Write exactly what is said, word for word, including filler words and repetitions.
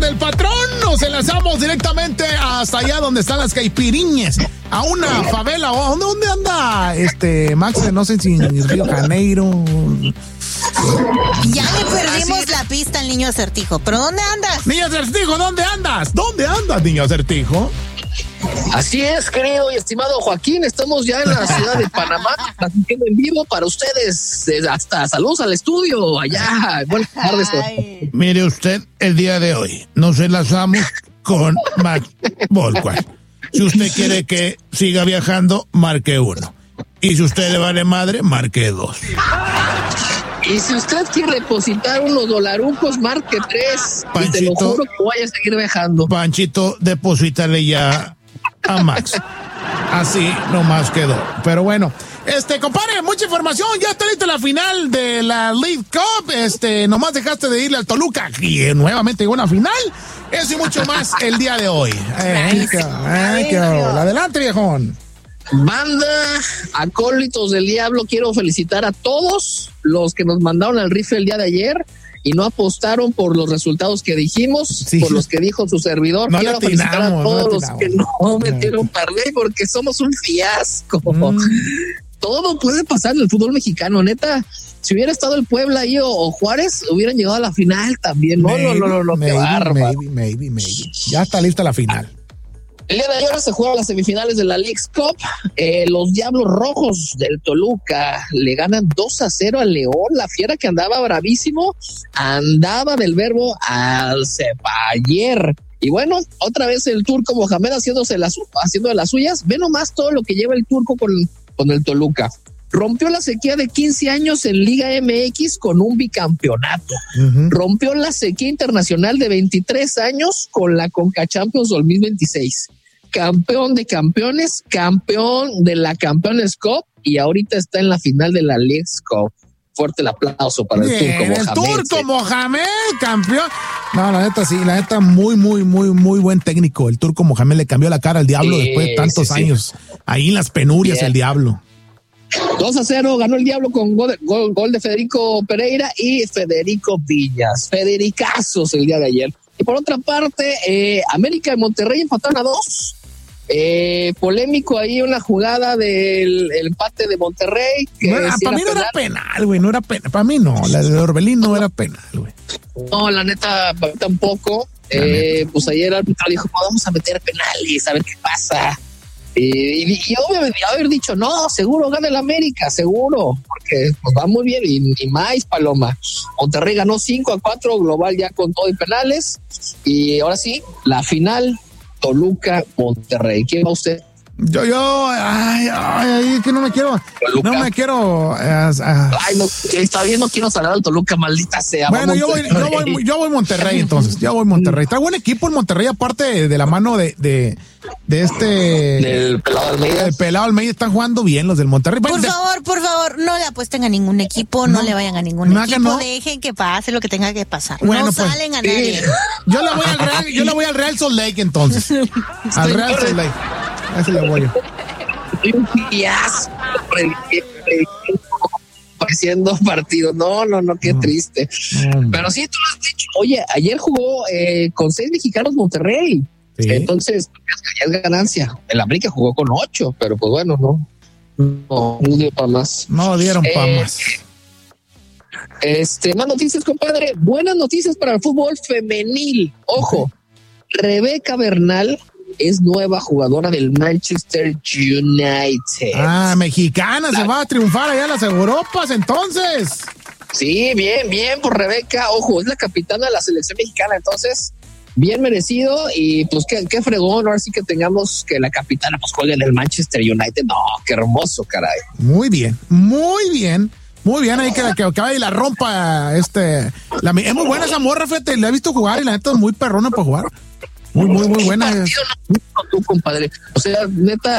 el patrón, nos enlazamos directamente hasta allá donde están las caipiriñas, a una favela. ¿Dónde, dónde anda este Max? No sé si en Río Janeiro. Ya le perdimos la pista al niño acertijo, pero ¿dónde andas? Niño acertijo, ¿dónde andas? ¿Dónde andas, niño acertijo? Así es, querido y estimado Joaquín, estamos ya en la ciudad de Panamá, transmitiendo en vivo para ustedes. Hasta saludos al estudio allá. Buenas tardes. Mire usted, el día de hoy nos enlazamos con Max Volcuas. Si usted quiere que siga viajando, marque uno. Y si usted le vale madre, marque dos. Y si usted quiere depositar unos dolarucos, marque tres. Panchito, y te lo juro que voy a seguir viajando. Panchito, deposítale ya a Max. Así nomás quedó. Pero bueno, este, compadre, mucha información. Ya está lista la final de la League Cup. Este, nomás dejaste de irle al Toluca y nuevamente llegó a una final. Eso y mucho más el día de hoy. Eh, thank you. Adelante, viejón. Banda, acólitos del diablo, quiero felicitar a todos los que nos mandaron al rifle el día de ayer y no apostaron por los resultados que dijimos, sí, por los que dijo su servidor. No quiero felicitar atinamos, a todos no los que no metieron parlay porque somos un fiasco. Mm. Todo puede pasar en el fútbol mexicano, neta. Si hubiera estado el Puebla ahí o, o Juárez, hubieran llegado a la final también. No, maybe, no, no, no, no, maybe, qué bárbaro. Maybe, maybe, maybe. Ya está lista la final. El día de ayer se jugaron las semifinales de la League Cup. Eh, los Diablos Rojos del Toluca le ganan dos a cero al León. La fiera que andaba bravísimo, andaba del verbo al ayer. Y bueno, otra vez el Turco Mohamed haciéndose las, haciendo de las suyas. Ve nomás todo lo que lleva el Turco con, con el Toluca. Rompió la sequía de quince años en Liga M X con un bicampeonato. Uh-huh. Rompió la sequía internacional de veintitrés años con la Conca Champions dos mil veintiséis. Campeón de campeones, campeón de la Campeones Cup y ahorita está en la final de la League Cup. Fuerte el aplauso para el Bien, Turco Mohamed. El Turco ¿sí? Mohamed, campeón. No, la neta sí, la neta muy, muy, muy, muy buen técnico. El Turco Mohamed le cambió la cara al diablo sí, después de tantos sí, sí. años. Ahí en las penurias Bien. el diablo. dos a cero ganó el Diablo con gol, gol, gol de Federico Pereira y Federico Villas. Federicazos el día de ayer. Y por otra parte, eh, América y Monterrey empataron a dos. Eh, polémico ahí una jugada del el empate de Monterrey. Que no era, para mí no penal. era penal, güey, no era penal. Para mí no, la de Orbelín no era penal, güey. No, la neta, para mí tampoco. La eh, neta. Pues ayer el árbitro dijo, vamos a meter penales, a ver qué pasa. Y, y, y obviamente haber dicho, no, seguro gana el América, seguro, porque nos va muy bien. Y, y más, Paloma. Monterrey ganó cinco a cuatro global ya con todo y penales. Y ahora sí, la final. Toluca, Monterrey. ¿Quién va usted? Yo, yo, ay, ay, es que no me quiero, Toluca. no me quiero. Uh, uh. Ay, no, está bien, no quiero salir al Toluca, maldita sea. Bueno, yo voy, yo voy, yo voy Monterrey, entonces, yo voy Monterrey. Está buen equipo en Monterrey, aparte de, de la mano de, de, de este. Del Pelado Almeida. El Pelado Almeida están jugando bien los del Monterrey. Por de, favor, por favor, no le apuesten a ningún equipo, no, no le vayan a ningún no, equipo, no. Dejen que pase lo que tenga que pasar. Bueno, no pues, salen a nadie. Yo le voy al Real, yo le voy al Real Salt Lake entonces. Al Real Salt Lake. A ese le voy yo. Un fiasco haciendo partido. No, no, no, qué no. triste. No. Pero sí, tú lo has dicho. Oye, ayer jugó eh, con seis mexicanos Monterrey. ¿Sí? Entonces, ya es ganancia. El América jugó con ocho, pero pues bueno, no. No, no dio para más. No dieron eh, para más. Este, más noticias, compadre. Buenas noticias para el fútbol femenil. Ojo, okay. Rebeca Bernal es nueva jugadora del Manchester United. Ah, mexicana, La... se va a triunfar allá en las Europas, entonces. Sí, bien, bien por Rebeca. Ojo, es la capitana de la selección mexicana, entonces, bien merecido. Y pues qué, qué fregón, ahora sí que tengamos que la capitana pues juegue en el Manchester United. No, qué hermoso, caray. Muy bien, muy bien. Muy bien, ahí que, que, que vaya y la rompa. Este, la, es muy buena esa morra, fíjate, la he visto jugar y la neta es muy perrona para jugar. Muy, muy, muy buena. Partido, no, tú, compadre. O sea, neta.